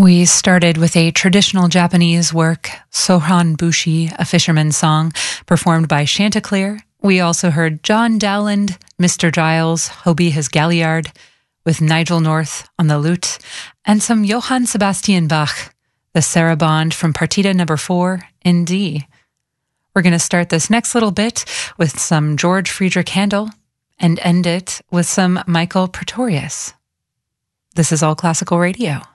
We started with a traditional Japanese work, Sohan Bushi, a fisherman's song, performed by Chanticleer. We also heard John Dowland, Mr. Giles, Hobie his Galliard, with Nigel North on the lute, and some Johann Sebastian Bach, the Sarabande from Partita No. 4 in D. We're going to start this next little bit with some George Friedrich Handel and end it with some Michael Pretorius. This is All Classical Radio.